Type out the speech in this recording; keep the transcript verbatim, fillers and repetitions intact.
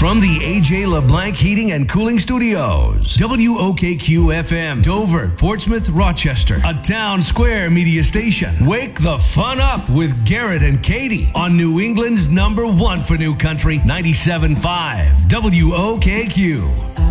From the A J LeBlanc Heating and Cooling Studios, W O K Q F M, Dover, Portsmouth, Rochester, a Town Square media station. Wake the fun up with Garrett and Katie on New England's number one for new country, ninety-seven point five W O K Q.